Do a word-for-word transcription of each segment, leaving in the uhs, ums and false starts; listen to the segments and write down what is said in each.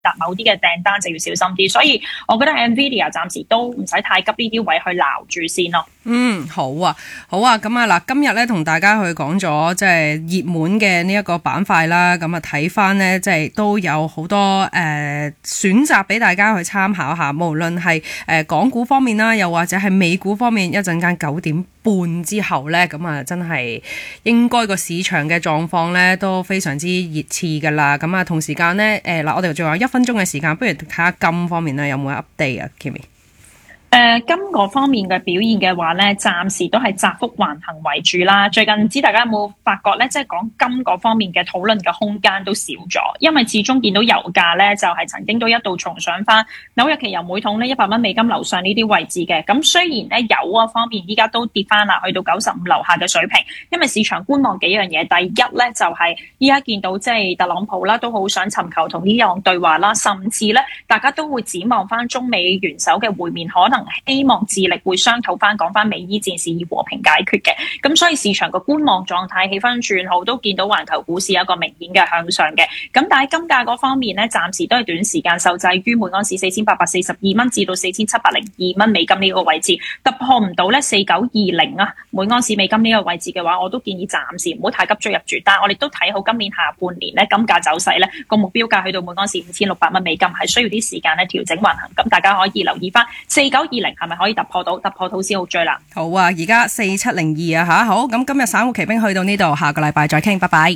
達某啲嘅訂單就要小心啲。所以我覺得 Nvidia 暫時都唔使太急呢啲位去撈住先咯。 嗯，好啊，好啊，咁啊嗱，今日咧同大家去講咗即係熱門嘅呢一個板塊啦，咁啊睇翻呢，即係都有好多誒、呃、選擇俾大家去參考下，無論係誒港股方面啦，又或者係美股方面，一陣間九點半之後呢，咁啊真係應該個市場嘅狀況呢都非常之熱刺噶啦，咁啊同時間呢，誒嗱，我哋仲有一分鐘嘅時間，不如睇下金方面呢有冇 update 啊 Kimi？ 誒、呃、金嗰方面嘅表現嘅話咧，暫時都係窄幅橫行為主啦。最近唔知大家有冇發覺咧，即係講金嗰方面嘅討論嘅空間都少咗，因為始終見到油價咧就係、是、曾經都一度重上翻紐約期油每桶呢一百蚊美金樓上呢啲位置嘅。咁雖然咧油嗰方面依家都跌翻啦，去到九十五樓下嘅水平，因為市場觀望幾樣嘢。第一咧就係依家見到即係特朗普啦，都好想尋求同伊朗對話啦，甚至咧大家都會展望翻中美元首嘅會面，可能希望致力會商討翻講翻美伊戰事以和平解決嘅。咁所以市場個觀望狀態氣氛轉好，都見到環球股市有一個明顯嘅向上嘅。咁但係金價嗰方面咧，暫時都係短時間受制於每盎司四千八百四十二蚊至到四千七百零二蚊美金呢個位置，突破唔到咧四九二零啊每盎司美金呢個位置嘅話，我都建議暫時唔好太急追入住。但係我哋都睇好今年下半年咧金價走勢咧個目標價去到每盎司五千六百蚊美金，係需要啲時間咧調整橫行。咁大家可以留意翻四九二零係咪可以突破到，突破到先好追啦。 好啊，而家四七零二啊吓，好，咁今日散戶奇兵去到呢度，下個禮拜再傾，拜拜。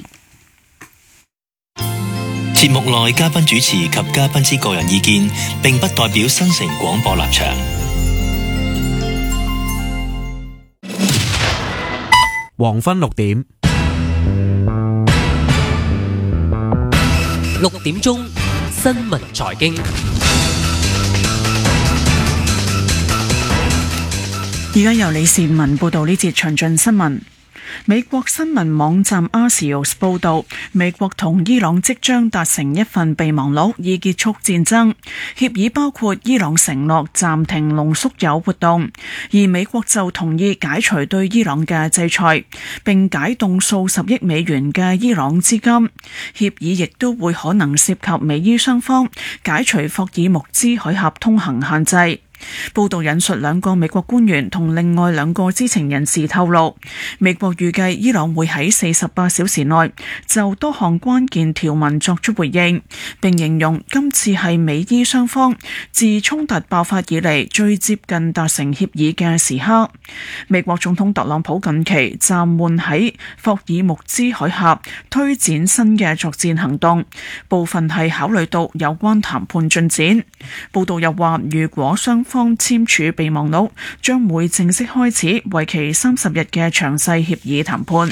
節目內嘉賓主持及嘉賓之個人意見，並不代表新城廣播立場。 黃昏六點， 六點鐘新聞財經。 而家由李善文報道呢節詳盡新聞。美國新聞網站 Axios 報道，美國同伊朗即將達成一份備忘錄，以結束戰爭。協議包括伊朗承諾暫停濃縮鈾活動，而美國就同意解除對伊朗嘅制裁，並解凍數十億美元嘅伊朗資金。協議亦都會可能涉及美伊雙方解除霍爾木茲海峽通行限制。報道引述兩個美國官員同另外兩個知情人士透露，美國預計伊朗會喺四十八小時內就多項關鍵條文作出回應，並形容今次係美伊雙方自衝突爆發以嚟最接近達成協議嘅時刻。美國總統特朗普近期暫緩喺霍爾木茲海峽推展新嘅作戰行動，部分係考慮到有關談判進展。報道又話，如果雙方簽署備忘錄，將會正式開始為期三十日嘅詳細協議談判。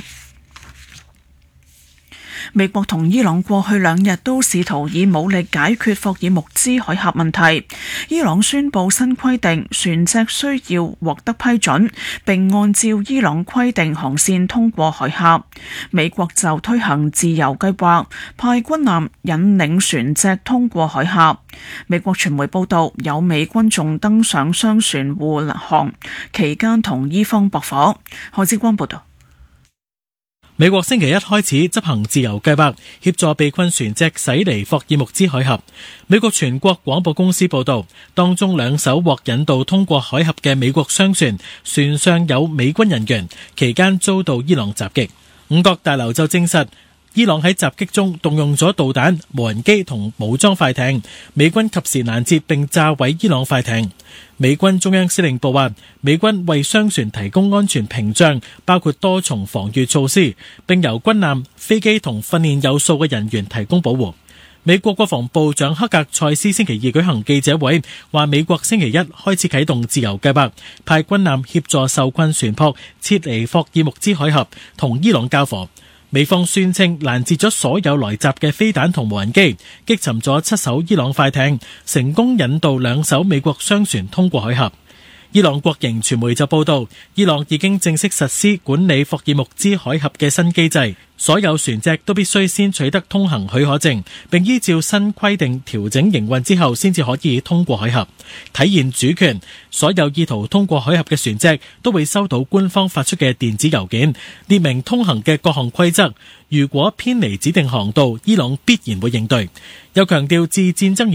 美國同伊朗過去兩日都試圖以武力解決霍爾木茲海峽問題。伊朗宣布新規定，船隻需要獲得批准，並按照伊朗規定航線通過海峽。美國就推行自由計劃，派軍艦引領船隻通過海峽。美國傳媒報道，有美軍仲登上商船護航，期間同伊方駁火。何志光報道。 美國星期一開始執行自由計劃，協助被困船隻駛離霍爾木茲海峽。美國全國廣播公司報道，當中兩艘獲引導通過海峽嘅美國商船，船上有美軍人員，期間遭到伊朗襲擊。五角大樓就證實，伊朗喺襲擊中動用咗導彈、無人機同武裝快艇，美軍及時攔截並炸毀伊朗快艇。美軍中央司令部話，美軍為商船提供安全屏障，包括多重防禦措施，並由軍艦、飛機同訓練有素嘅人員提供保護。美國國防部長克格塞斯星期二舉行記者會，話美國星期一開始啟動自由計劃，派軍艦協助受困船舶撤離霍爾木茲海峽，同伊朗交火。美方宣稱攔截咗所有來襲嘅飛彈同無人機，擊沉咗七艘伊朗快艇，成功引導兩艘美國商船通過海峽。 伊朗國營傳媒就報道，伊朗已經正式實施管理霍爾木茲海峽嘅新機制，所有船隻都必須先取得通行許可證，並依照新規定調整營運之後先至可以通過海峽，體現主權。所有意圖通過海峽嘅船隻都會收到官方發出嘅電子郵件，列明通行嘅各項規則。如果偏離指定航道，伊朗必然會應對。又強調自戰爭